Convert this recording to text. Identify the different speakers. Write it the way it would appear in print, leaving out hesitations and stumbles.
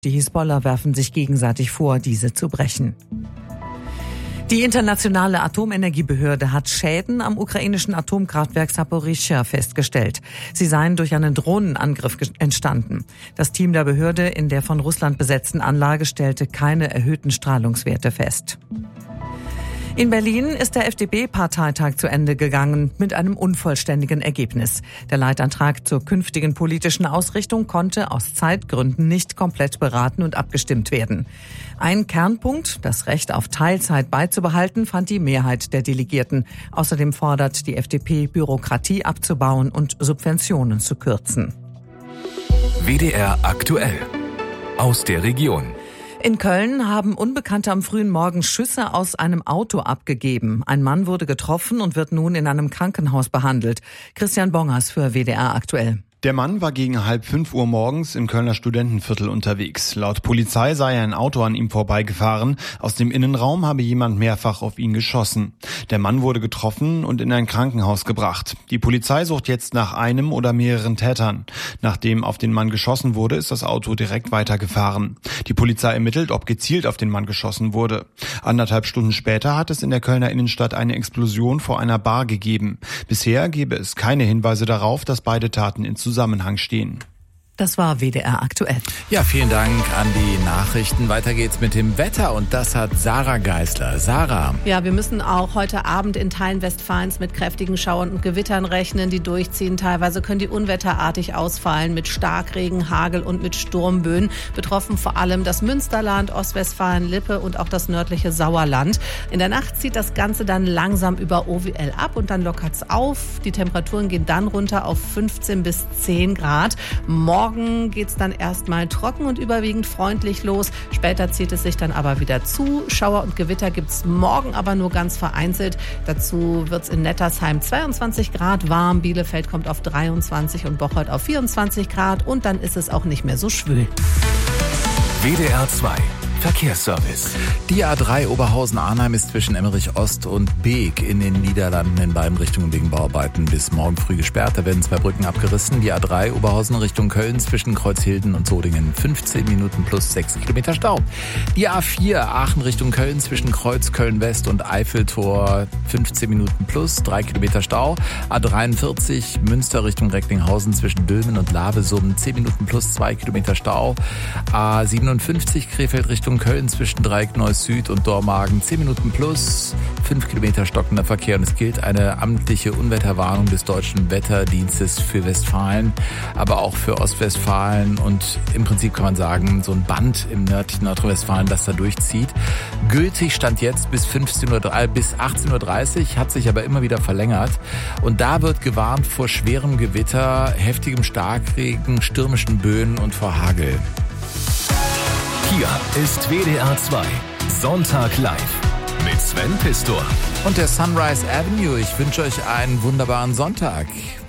Speaker 1: Die Hisbollah werfen sich gegenseitig vor, diese zu brechen. Die internationale Atomenergiebehörde hat Schäden am ukrainischen Atomkraftwerk Saporischschja festgestellt. Sie seien durch einen Drohnenangriff entstanden. Das Team der Behörde in der von Russland besetzten Anlage stellte keine erhöhten Strahlungswerte fest. In Berlin ist der FDP-Parteitag zu Ende gegangen mit einem unvollständigen Ergebnis. Der Leitantrag zur künftigen politischen Ausrichtung konnte aus Zeitgründen nicht komplett beraten und abgestimmt werden. Ein Kernpunkt, das Recht auf Teilzeit beizubehalten, fand die Mehrheit der Delegierten. Außerdem fordert die FDP, Bürokratie abzubauen und Subventionen zu kürzen.
Speaker 2: WDR aktuell aus der Region.
Speaker 1: In Köln haben Unbekannte am frühen Morgen Schüsse aus einem Auto abgegeben. Ein Mann wurde getroffen und wird nun in einem Krankenhaus behandelt. Christian Bongers für WDR aktuell.
Speaker 3: Der Mann war gegen 4:30 Uhr morgens im Kölner Studentenviertel unterwegs. Laut Polizei sei ein Auto an ihm vorbeigefahren. Aus dem Innenraum habe jemand mehrfach auf ihn geschossen. Der Mann wurde getroffen und in ein Krankenhaus gebracht. Die Polizei sucht jetzt nach einem oder mehreren Tätern. Nachdem auf den Mann geschossen wurde, ist das Auto direkt weitergefahren. Die Polizei ermittelt, ob gezielt auf den Mann geschossen wurde. 1,5 Stunden später hat es in der Kölner Innenstadt eine Explosion vor einer Bar gegeben. Bisher gebe es keine Hinweise darauf, dass beide Taten in Zusammenhang stehen.
Speaker 1: Das war WDR aktuell.
Speaker 4: Ja, vielen Dank an die Nachrichten. Weiter geht's mit dem Wetter und das hat Sarah Geisler. Sarah.
Speaker 5: Ja, wir müssen auch heute Abend in Teilen Westfalens mit kräftigen Schauern und Gewittern rechnen, die durchziehen. Teilweise können die unwetterartig ausfallen mit Starkregen, Hagel und mit Sturmböen. Betroffen vor allem das Münsterland, Ostwestfalen, Lippe und auch das nördliche Sauerland. In der Nacht zieht das Ganze dann langsam über OWL ab und dann lockert's auf. Die Temperaturen gehen dann runter auf 15 bis 10 Grad. Morgen geht's dann erstmal trocken und überwiegend freundlich los. Später zieht es sich dann aber wieder zu. Schauer und Gewitter gibt's morgen aber nur ganz vereinzelt. Dazu wird's in Nettersheim 22 Grad warm. Bielefeld kommt auf 23 und Bocholt auf 24 Grad. Und dann ist es auch nicht mehr so schwül.
Speaker 2: WDR 2 Verkehrsservice.
Speaker 4: Die A3 Oberhausen-Arnheim ist zwischen Emmerich Ost und Beek in den Niederlanden in beiden Richtungen wegen Bauarbeiten bis morgen früh gesperrt. Da werden 2 Brücken abgerissen. Die A3 Oberhausen Richtung Köln zwischen Kreuzhilden und Sodingen 15 Minuten plus 6 Kilometer Stau. Die A4 Aachen Richtung Köln zwischen Kreuz Köln-West und Eiffeltor 15 Minuten plus 3 Kilometer Stau. A43 Münster Richtung Recklinghausen zwischen Dülmen und Lavesum 10 Minuten plus 2 Kilometer Stau. A57 Krefeld Richtung Köln zwischen Dreieck-Neuss Süd und Dormagen 10 Minuten plus 5 Kilometer stockender Verkehr und es gilt eine amtliche Unwetterwarnung des Deutschen Wetterdienstes für Westfalen, aber auch für Ostwestfalen und im Prinzip kann man sagen, so ein Band im nördlichen Nordrhein-Westfalen, das da durchzieht. Gültig stand jetzt bis 18:30 Uhr, hat sich aber immer wieder verlängert und da wird gewarnt vor schwerem Gewitter, heftigem Starkregen, stürmischen Böen und vor Hagel.
Speaker 2: Hier ist WDR 2 Sonntag live mit Sven Pistor.
Speaker 4: Und der Sunrise Avenue. Ich wünsche euch einen wunderbaren Sonntag.